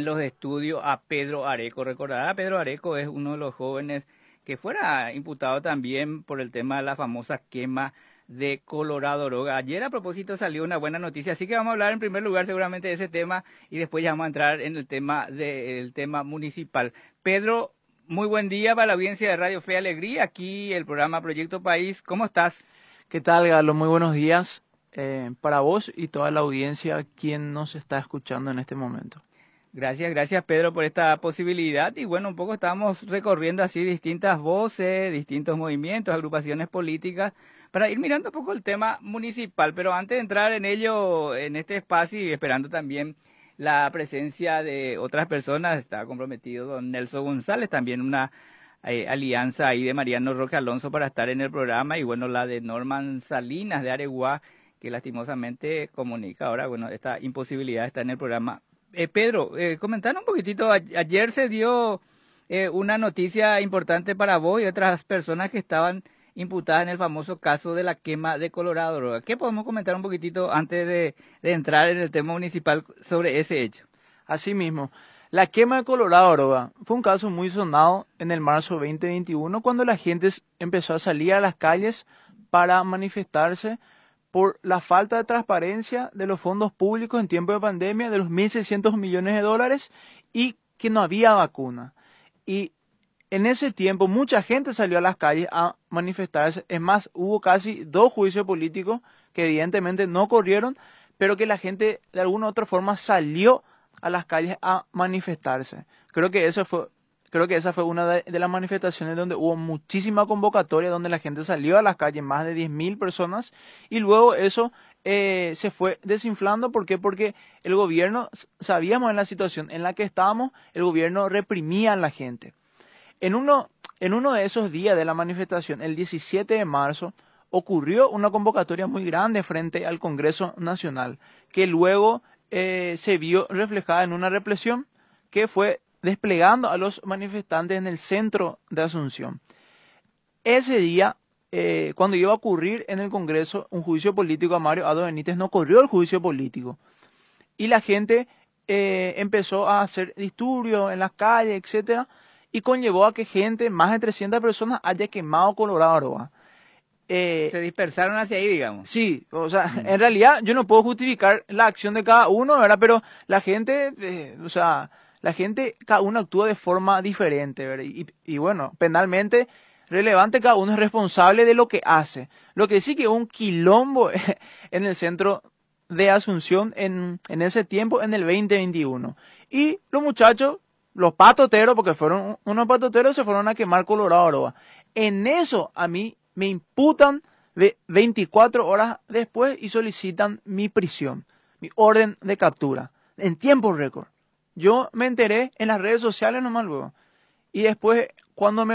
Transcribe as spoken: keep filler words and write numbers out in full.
los estudios a Pedro Areco. Recordará, Pedro Areco es uno de los jóvenes que fuera imputado también por el tema de la famosa quema de Colorado Droga. Ayer a propósito salió una buena noticia, así que vamos a hablar en primer lugar seguramente de ese tema y después ya vamos a entrar en el tema del tema municipal. Pedro, muy buen día para la audiencia de Radio Fe y Alegría, aquí el programa Proyecto País. ¿Cómo estás? ¿Qué tal, Galo? Muy buenos días eh, para vos y toda la audiencia quien nos está escuchando en este momento. Gracias, gracias Pedro por esta posibilidad y bueno, un poco estamos recorriendo así distintas voces, distintos movimientos, agrupaciones políticas para ir mirando un poco el tema municipal, pero antes de entrar en ello, en este espacio y esperando también la presencia de otras personas, está comprometido don Nelson González, también una eh, alianza ahí de Mariano Roque Alonso para estar en el programa y bueno, la de Norman Salinas de Areguá, que lastimosamente comunica ahora, bueno, esta imposibilidad de estar en el programa. Eh, Pedro, eh, comentar un poquitito, a, ayer se dio eh, una noticia importante para vos y otras personas que estaban imputadas en el famoso caso de la quema de Colorado Droga. ¿Qué podemos comentar un poquitito antes de, de entrar en el tema municipal sobre ese hecho? Así mismo, la quema de Colorado Droga fue un caso muy sonado en el marzo veinte veintiuno cuando la gente empezó a salir a las calles para manifestarse por la falta de transparencia de los fondos públicos en tiempo de pandemia, de los mil seiscientos millones de dólares y que no había vacuna. Y en ese tiempo mucha gente salió a las calles a manifestarse. Es más, hubo casi dos juicios políticos que evidentemente no corrieron, pero que la gente de alguna u otra forma salió a las calles a manifestarse. Creo que eso fue... Creo que esa fue una de, de las manifestaciones donde hubo muchísima convocatoria, donde la gente salió a las calles, más de diez mil personas, y luego eso eh, se fue desinflando. ¿Por qué? Porque el gobierno, sabíamos en la situación en la que estábamos, el gobierno reprimía a la gente. En uno, en uno de esos días de la manifestación, el diecisiete de marzo, ocurrió una convocatoria muy grande frente al Congreso Nacional, que luego eh, se vio reflejada en una represión que fue desplegando a los manifestantes en el centro de Asunción. Ese día, eh, cuando iba a ocurrir en el Congreso un juicio político a Mario Abdo Benítez, no ocurrió el juicio político. Y la gente eh, empezó a hacer disturbios en las calles, etcétera, y conllevó a que gente, más de trescientas personas, haya quemado Colorado Droga. Eh, Se dispersaron hacia ahí, digamos. Sí, o sea, mm. en realidad yo no puedo justificar la acción de cada uno, ¿verdad? Pero la gente, eh, o sea... La gente, cada uno actúa de forma diferente, ¿verdad? Y, y bueno, penalmente relevante, cada uno es responsable de lo que hace. Lo que sí que un quilombo en el centro de Asunción en, en ese tiempo, en el veinte veintiuno. Y los muchachos, los patoteros, porque fueron unos patoteros, se fueron a quemar Colorado Droga. En eso a mí me imputan de veinticuatro horas después y solicitan mi prisión, mi orden de captura, en tiempo récord. Yo me enteré en las redes sociales nomás luego. Y después, cuando me